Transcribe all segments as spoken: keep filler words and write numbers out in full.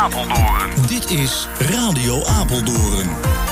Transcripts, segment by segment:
Apeldoorn. Dit is Radio Apeldoorn.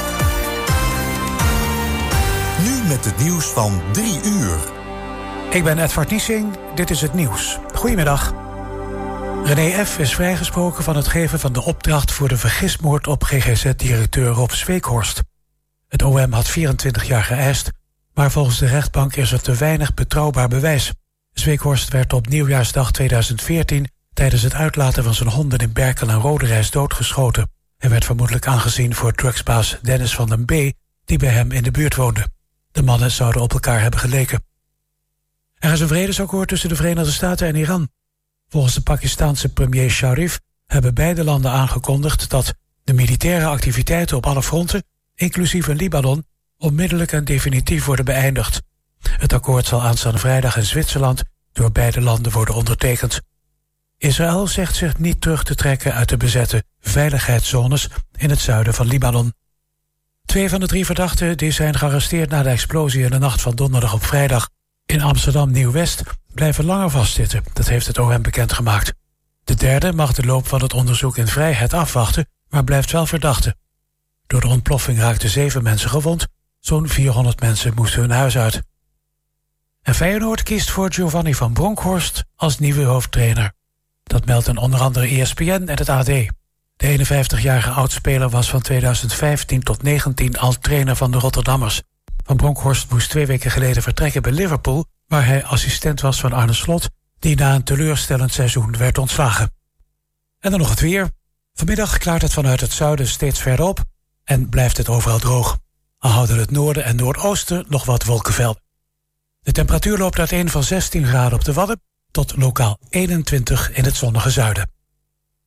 Nu met het nieuws van drie uur. Ik ben Edvard Niesing, dit is het nieuws. Goedemiddag. René F. is vrijgesproken van het geven van de opdracht voor de vergismoord op G G Z-directeur Rob Zweekhorst. Het O M had vierentwintig jaar geëist, maar volgens de rechtbank is er te weinig betrouwbaar bewijs. Zweekhorst werd op nieuwjaarsdag tweeduizend veertien tijdens het uitlaten van zijn honden in Berkel en Roderijs doodgeschoten. Hij werd vermoedelijk aangezien voor drugsbaas Dennis van den B, die bij hem in de buurt woonde. De mannen zouden op elkaar hebben geleken. Er is een vredesakkoord tussen de Verenigde Staten en Iran. Volgens de Pakistaanse premier Sharif hebben beide landen aangekondigd dat de militaire activiteiten op alle fronten, inclusief in Libanon, onmiddellijk en definitief worden beëindigd. Het akkoord zal aanstaande vrijdag in Zwitserland door beide landen worden ondertekend. Israël zegt zich niet terug te trekken uit de bezette veiligheidszones in het zuiden van Libanon. Twee van de drie verdachten die zijn gearresteerd na de explosie in de nacht van donderdag op vrijdag in Amsterdam Nieuw-West blijven langer vastzitten, dat heeft het O M bekendgemaakt. De derde mag de loop van het onderzoek in vrijheid afwachten, maar blijft wel verdachte. Door de ontploffing raakten zeven mensen gewond, zo'n vierhonderd mensen moesten hun huis uit. En Feyenoord kiest voor Giovanni van Bronckhorst als nieuwe hoofdtrainer. Dat melden onder andere E S P N en het A D. De eenenvijftigjarige oudspeler was van tweeduizend vijftien tot negentien al trainer van de Rotterdammers. Van Bronckhorst moest twee weken geleden vertrekken bij Liverpool, waar hij assistent was van Arne Slot, die na een teleurstellend seizoen werd ontslagen. En dan nog het weer. Vanmiddag klaart het vanuit het zuiden steeds verder op en blijft het overal droog. Al houden het noorden en noordoosten nog wat wolkenvelden. De temperatuur loopt uiteen van zestien graden op de Wadden tot lokaal eenentwintig in het zonnige zuiden.